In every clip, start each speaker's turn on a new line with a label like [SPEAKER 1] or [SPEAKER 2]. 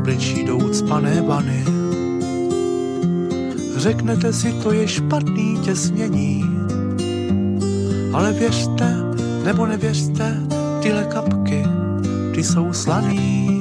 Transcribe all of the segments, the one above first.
[SPEAKER 1] obličí do ucpané vany. Řeknete si, to je špatný těsnění, ale věřte nebo nevěřte, tyhle kapky, ty jsou slaný.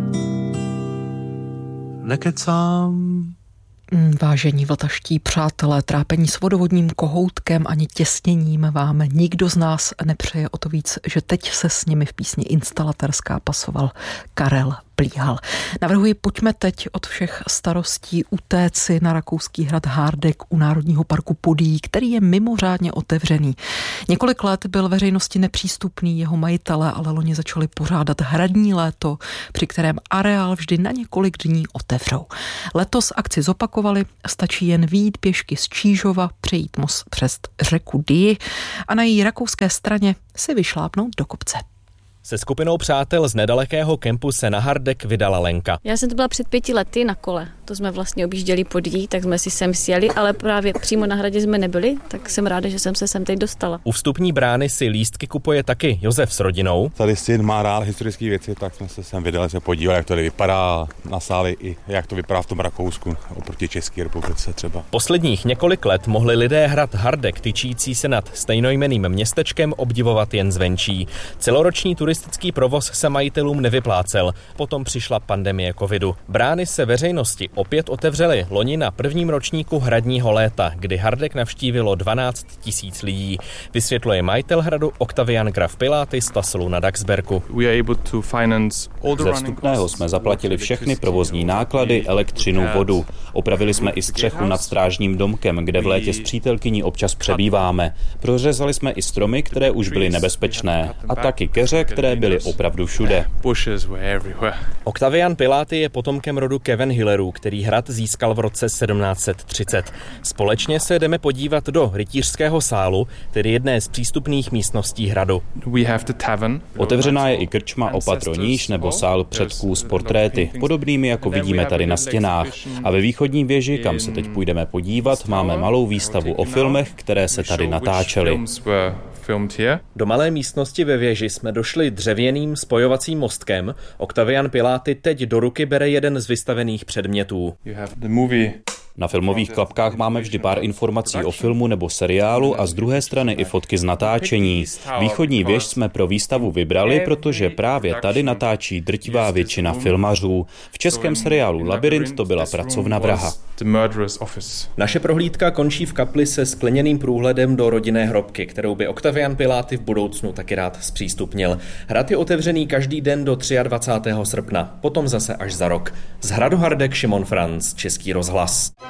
[SPEAKER 1] Nekecám.
[SPEAKER 2] Vážení vltaští přátelé, trápení s vodovodním kohoutkem ani těsněním vám nikdo z nás nepřeje, o to víc, že teď se s nimi v písni Instalatérská pasoval Karel Plíhal. Navrhuji, pojďme teď od všech starostí utéci na rakouský hrad Hardegg u Národního parku Podyjí, který je mimořádně otevřený. Několik let byl veřejnosti nepřístupný, jeho majitelé ale loni začali pořádat hradní léto, při kterém areál vždy na několik dní otevřou. Letos akci zopakovali, stačí jen vyjít pěšky z Čížova, přejít most přes řeku Dyji a na její rakouské straně si vyšlápnout do kopce.
[SPEAKER 3] Se skupinou přátel z nedalekého kempu se na Hardegg vydala Lenka.
[SPEAKER 4] Já jsem to byla před 5 lety na kole. To jsme vlastně objížděli Podyjí, tak jsme si sem sjeli, ale právě přímo na hradě jsme nebyli, tak jsem ráda, že jsem se sem teď dostala.
[SPEAKER 3] U vstupní brány si lístky kupuje taky Josef s rodinou.
[SPEAKER 5] Tady syn má rád historické věci, tak jsme se sem vydali se podívat, jak to tady vypadá na sále i jak to vypadá v tom Rakousku oproti České republice třeba.
[SPEAKER 3] Posledních několik let mohli lidé hrad Hardegg tyčící se nad stejnojmenným městečkem obdivovat jen zvenčí. Celoroční turistický provoz se majitelům nevyplácel. Potom přišla pandemie covidu. Brány se veřejnosti opět otevřely loni na prvním ročníku hradního léta, kdy Hardegg navštívilo 12 000 lidí. Vysvětluje majitel hradu Octavian Graf Pilaty z Tasselu na Daxbergu.
[SPEAKER 6] Ze vstupného jsme zaplatili všechny provozní náklady, elektřinu, vodu. Opravili jsme i střechu nad strážním domkem, kde v létě s přítelkyní občas přebýváme. Prořezali jsme i stromy, které už byly nebezpečné, a taky keře, které byly opravdu všude.
[SPEAKER 3] Octavian Pilaty je potomkem rodu Kevin-Hillerů, který hrad získal v roce 1730. Společně se jdeme podívat do rytířského sálu, tedy jedné z přístupných místností hradu.
[SPEAKER 6] Otevřená je i krčma o patroníž nebo sál předků s portréty, podobnými jako vidíme tady na stěnách. A ve východní věži, kam se teď půjdeme podívat, máme malou výstavu o filmech, které se tady natáčely.
[SPEAKER 3] Do malé místnosti ve věži jsme došli dřevěným spojovacím mostkem. Octavian Pilaty teď do ruky bere jeden z vystavených předmětů.
[SPEAKER 6] Na filmových klapkách máme vždy pár informací o filmu nebo seriálu a z druhé strany i fotky z natáčení. Východní věž jsme pro výstavu vybrali, protože právě tady natáčí drtivá většina filmařů. V českém seriálu Labyrint to byla pracovna vraha.
[SPEAKER 3] Naše prohlídka končí v kapli se skleněným průhledem do rodinné hrobky, kterou by Octavian Pilaty v budoucnu taky rád zpřístupnil. Hrad je otevřený každý den do 23. srpna, potom zase až za rok. Z hradu Hardegg Šimon Franc, Český rozhlas.